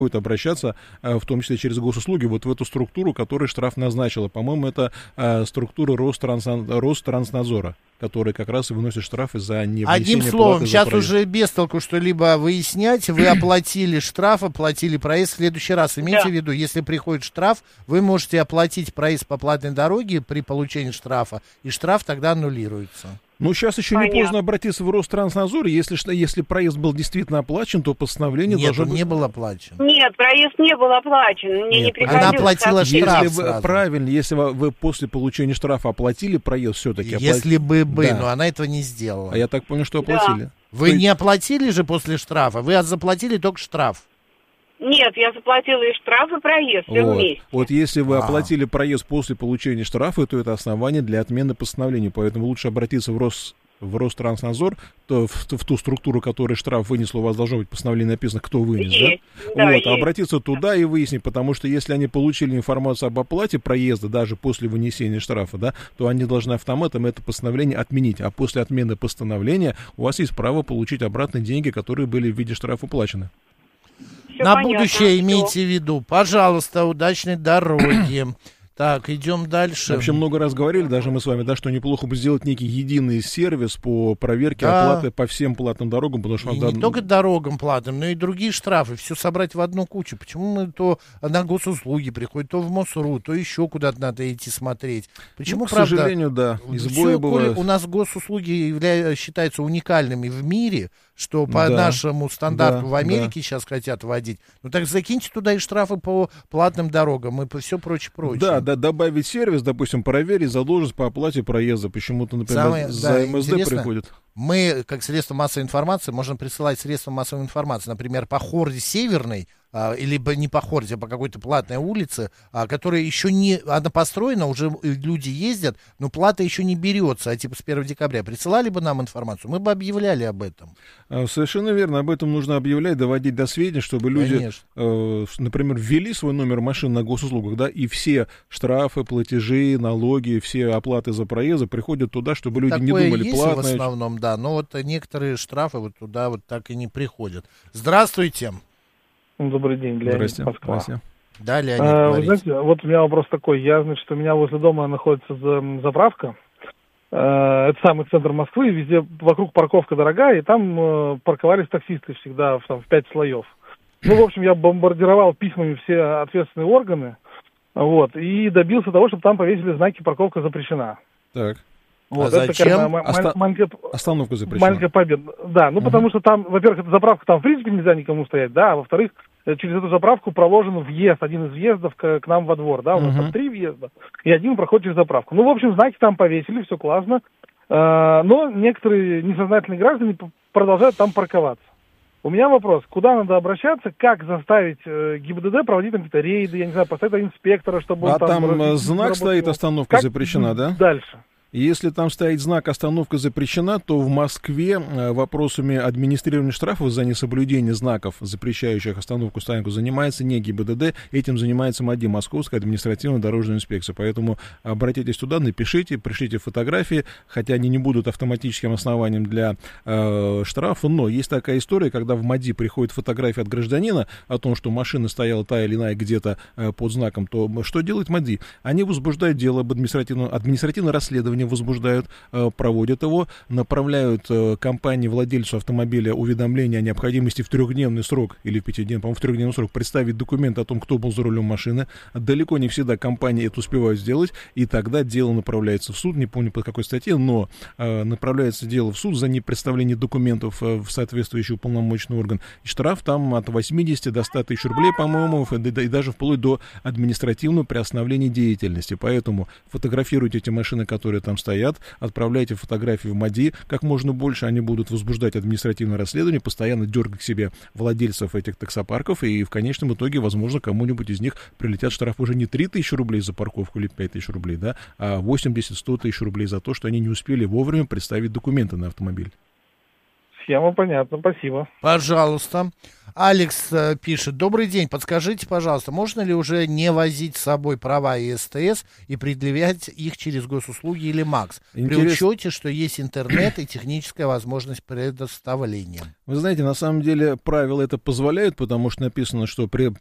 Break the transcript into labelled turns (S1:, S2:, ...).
S1: будет обращаться, в том числе через госуслуги, вот в эту структуру, которая штраф назначила. По-моему, это структура Ространснадзора, который как раз и выносит штрафы за невнесение платы.
S2: Одним словом, сейчас уже без толку что-либо выяснять. Вы оплатили штраф, оплатили проезд в следующий раз. Имейте в виду, если приходит штраф, вы можете оплатить проезд по платной дороге при получении штрафа, и штраф тогда аннулируется.
S1: Ну, сейчас еще не поздно обратиться в Ространснадзор. Если проезд был действительно оплачен, то постановление должно быть...
S2: не был оплачен.
S3: Нет, проезд не был оплачен. Мне не приходилось.
S2: Она оплатила штраф
S1: сразу. Правильно, если вы после получения штрафа оплатили проезд все-таки.
S2: Если бы, но она этого не сделала.
S1: А я так понял, что оплатили.
S3: Да.
S2: Вы не оплатили же после штрафа? Вы заплатили только штраф.
S3: Нет, я заплатила и штраф, и проезд, все вместе.
S1: Вот если вы оплатили проезд после получения штрафа, то это основание для отмены постановления. Поэтому лучше обратиться в Ространснадзор, в ту структуру, которая штраф вынесла, у вас должно быть постановление написано, кто вынес, есть. Обратиться туда и выяснить, потому что если они получили информацию об оплате проезда даже после вынесения штрафа, то они должны автоматом это постановление отменить, а после отмены постановления у вас есть право получить обратно деньги, которые были в виде штрафа уплачены.
S2: На будущее имейте в виду. Пожалуйста, удачной дороги. Так, идем дальше.
S1: Вообще много раз говорили, даже мы с вами, что неплохо бы сделать некий единый сервис по проверке оплаты по всем платным дорогам, потому что...
S2: Не только дорогам платным, но и другие штрафы. Все собрать в одну кучу. Почему мы то на госуслуги приходим, то в МОСРУ, то еще куда-то надо идти смотреть? Почему,
S1: к сожалению, избои бывают.
S2: У нас госуслуги считаются уникальными в мире, что по нашему стандарту в Америке сейчас хотят вводить. Ну так закиньте туда и штрафы по платным дорогам и по все прочее.
S1: Добавить сервис, допустим, проверить задолженность по оплате проезда. Почему-то, например, за МСД приходит.
S2: Мы, как средство массовой информации, можем присылать средства массовой информации, например, по Хорде Северной, или не по Хорде, а по какой-то платной улице, которая еще она построена, уже люди ездят, но плата еще не берется, типа с 1 декабря. Присылали бы нам информацию, мы бы объявляли об этом.
S1: Совершенно верно, об этом нужно объявлять, доводить до сведения, чтобы люди, например, ввели свой номер машины на госуслугах, и все штрафы, платежи, налоги, все оплаты за проезд приходят туда, чтобы люди не думали, платные.
S2: В основном, но вот некоторые штрафы вот туда вот так и не приходят. Здравствуйте.
S4: Добрый день, Леонид, Москва.
S2: Да, Леонид, говорите.
S4: Вы знаете, вот у меня вопрос такой. У меня возле дома находится заправка. Это самый центр Москвы, везде вокруг парковка дорогая, и там парковались таксисты всегда в 5 слоев. В общем, я бомбардировал письмами все ответственные органы, и добился того, чтобы там повесили знаки «Парковка запрещена».
S1: Так.
S2: Зачем?
S1: Остановка запрещена.
S4: Маленькая победа. Да, потому что там, во-первых, эта заправка, там в принципе нельзя никому стоять, а во-вторых, через эту заправку проложен въезд, один из въездов к нам во двор, у нас там 3 въезда, и один проходит через заправку. В общем, знаки там повесили, все классно, но некоторые несознательные граждане продолжают там парковаться. У меня вопрос, куда надо обращаться, как заставить ГИБДД проводить там какие-то рейды, я не знаю, поставить инспектора, чтобы он
S1: там знак стоит, остановка запрещена, да?
S4: Дальше.
S1: Если там стоит знак «Остановка запрещена», то в Москве вопросами администрирования штрафов за несоблюдение знаков, запрещающих остановку-стоянку, занимается не ГИБДД, этим занимается МАДИ, Московская административно-дорожная инспекция. Поэтому обратитесь туда, напишите, пришлите фотографии, хотя они не будут автоматическим основанием для штрафа, но есть такая история, когда в МАДИ приходит фотография от гражданина о том, что машина стояла та или иная где-то под знаком, то что делает МАДИ? Они возбуждают дело об административное расследование, возбуждают, проводят его, направляют компании, владельцу автомобиля уведомление о необходимости в 3-дневный срок или в 5-дневный, по-моему, в 3-дневный срок представить документ о том, кто был за рулем машины. Далеко не всегда компании это успевают сделать, и тогда дело направляется в суд, не помню под какой статье, но направляется дело в суд за непредставление документов в соответствующий уполномоченный орган. И штраф там от 80 до 100 тысяч рублей, по-моему, и даже вплоть до административного приостановления деятельности. Поэтому фотографируйте эти машины, которые там стоят, отправляйте фотографии в МАДИ, как можно больше они будут возбуждать административное расследование, постоянно дергать к себе владельцев этих таксопарков, и в конечном итоге, возможно, кому-нибудь из них прилетят штраф уже не 3 тысячи рублей за парковку или 5 тысяч рублей, а 80-100 тысяч рублей за то, что они не успели вовремя представить документы на автомобиль.
S4: Схема понятна, спасибо.
S2: Пожалуйста. Алекс пишет: добрый день, подскажите, пожалуйста, можно ли уже не возить с собой права и СТС и предъявлять их через госуслуги или МАКС, при учете, что есть интернет и техническая возможность предоставления?
S1: Вы знаете, на самом деле правила это позволяют, потому что написано, что при